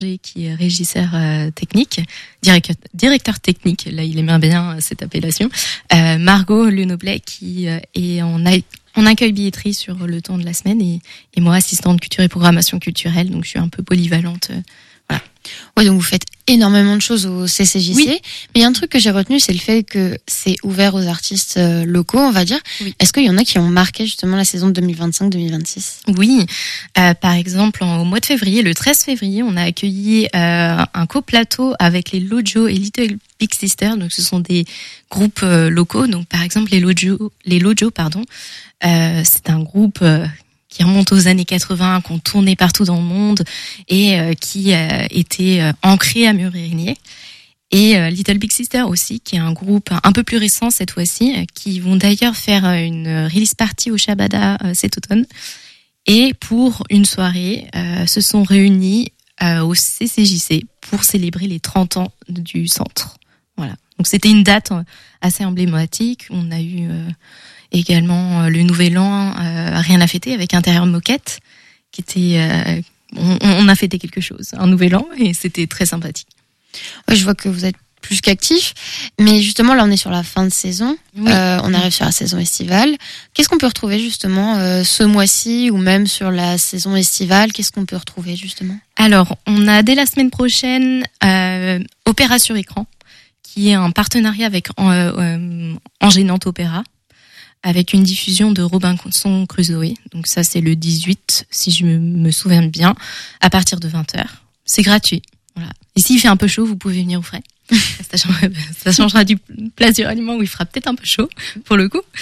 qui est régisseur technique, directeur technique, là il aime bien cette appellation, Margot Lenoblet qui est en accueil billetterie sur le temps de la semaine et moi assistante culture et programmation culturelle, donc je suis un peu polyvalente. Voilà. Oui, donc vous faites énormément de choses au CCJC. Oui. Mais il y a un truc que j'ai retenu, c'est le fait que c'est ouvert aux artistes locaux, on va dire. Oui. Est-ce qu'il y en a qui ont marqué justement la saison 2025-2026 ? Oui. Par exemple, au mois de février, le 13 février, on a accueilli un coplateau avec les Lojo et Little Big Sister. Donc, ce sont des groupes locaux. Donc, par exemple, les Lojo, c'est un groupe qui remonte aux années 80, qui ont tourné partout dans le monde et qui était ancré à Mur-et-Régnier. Et Little Big Sister aussi, qui est un groupe un peu plus récent cette fois-ci, qui vont d'ailleurs faire une release party au Shabada cet automne. Et pour une soirée, se sont réunis au CCJC pour célébrer les 30 ans du centre. Voilà. Donc c'était une date assez emblématique. On a eu également le Nouvel An, rien à fêter avec Intérieur Moquette, qui était, on a fêté quelque chose, un Nouvel An, et c'était très sympathique. Ouais, je vois que vous êtes plus qu'actif, mais justement là on est sur la fin de saison, oui. On arrive sur la saison estivale. Qu'est-ce qu'on peut retrouver justement ce mois-ci ou même sur la saison estivale ? Qu'est-ce qu'on peut retrouver justement ? Alors on a dès la semaine prochaine Opéra sur écran, qui est un partenariat avec Angers Nantes Opéra, avec une diffusion de Robinson Crusoe. Donc ça, c'est le 18, si je me souviens bien, à partir de 20h. C'est gratuit. Voilà. Et s'il fait un peu chaud, vous pouvez venir au frais. Ça changera du place du ralliement où il fera peut-être un peu chaud, pour le coup.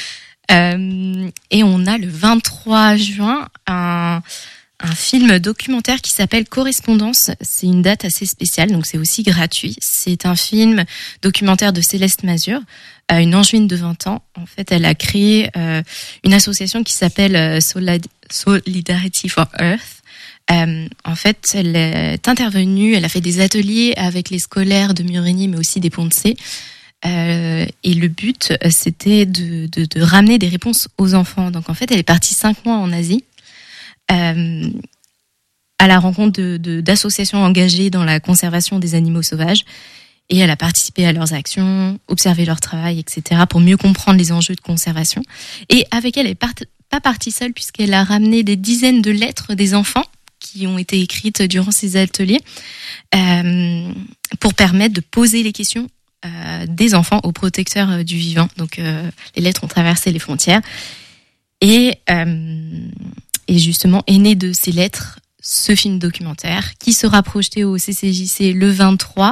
Et on a le 23 juin un film documentaire qui s'appelle Correspondance. C'est une date assez spéciale, donc c'est aussi gratuit. C'est un film documentaire de Céleste Mazur, une Angevine de 20 ans. En fait, elle a créé une association qui s'appelle Solidarity for Earth. En fait, elle est intervenue, elle a fait des ateliers avec les scolaires de Mur-et-Régnier, mais aussi des Ponts-de-Cé. Et le but, c'était de ramener des réponses aux enfants. Donc en fait, elle est partie 5 mois en Asie, à la rencontre d'associations engagées dans la conservation des animaux sauvages. Et elle a participé à leurs actions, observé leur travail, etc., pour mieux comprendre les enjeux de conservation. Et avec elle n'est pas partie seule, puisqu'elle a ramené des dizaines de lettres des enfants qui ont été écrites durant ces ateliers, pour permettre de poser les questions des enfants aux protecteurs du vivant. Donc les lettres ont traversé les frontières. Et justement, est né de ces lettres ce film documentaire qui sera projeté au CCJC le 23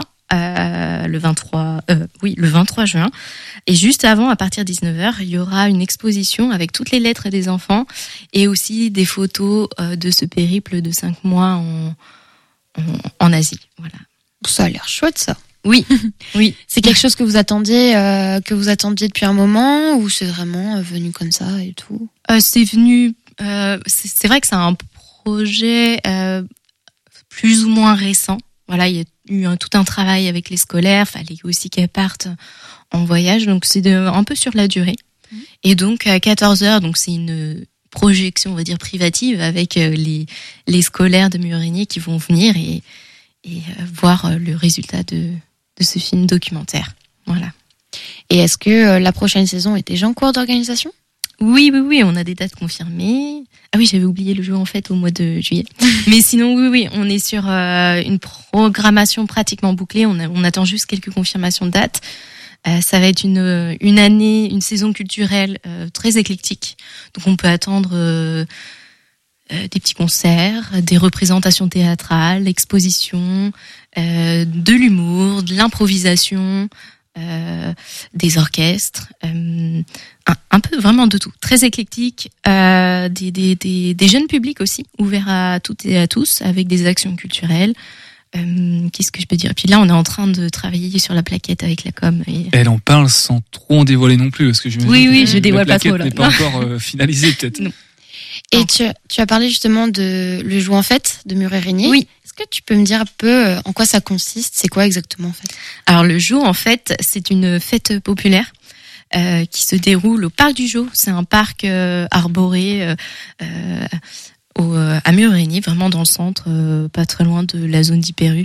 juin. Et juste avant, à partir de 19h, il y aura une exposition avec toutes les lettres des enfants et aussi des photos de ce périple de 5 mois en Asie. Voilà. Ça a l'air chouette, ça. Oui, oui. C'est quelque chose que vous attendiez depuis un moment, ou c'est vraiment venu comme ça et tout ? C'est venu. C'est vrai que c'est un projet plus ou moins récent. Voilà, il y a eu tout un travail avec les scolaires. Fallait aussi qu'elles partent en voyage, donc c'est un peu sur la durée. Et donc à 14h, donc c'est une projection, on va dire privative, avec les scolaires de Mur-et-Régnier qui vont venir et voir le résultat de ce film documentaire. Voilà. Et est-ce que la prochaine saison est déjà en cours d'organisation ? Oui, on a des dates confirmées. Ah oui, j'avais oublié le jeu en fait au mois de juillet. Mais sinon, oui, on est sur une programmation pratiquement bouclée. On attend juste quelques confirmations de dates. Ça va être une année, une saison culturelle très éclectique. Donc on peut attendre des petits concerts, des représentations théâtrales, expositions, de l'humour, de l'improvisation, des orchestres, un peu vraiment de tout, très éclectique, des jeunes publics aussi, ouverts à toutes et à tous, avec des actions culturelles. Qu'est-ce que je peux dire ? Et puis là, on est en train de travailler sur la plaquette avec la com. Elle en parle sans trop en dévoiler non plus, parce que oui, je dévoile pas trop là. La plaquette n'est pas encore finalisée peut-être. Non. Et tu as parlé justement de le Jour en fête de Mur-et-Régnier. Oui. Est-ce que tu peux me dire un peu en quoi ça consiste ? C'est quoi exactement en fait ? Alors le Jour en fait, c'est une fête populaire qui se déroule au Parc du Jour. C'est un parc arboré à Murigny, vraiment dans le centre, pas très loin de la zone d'Hyper U.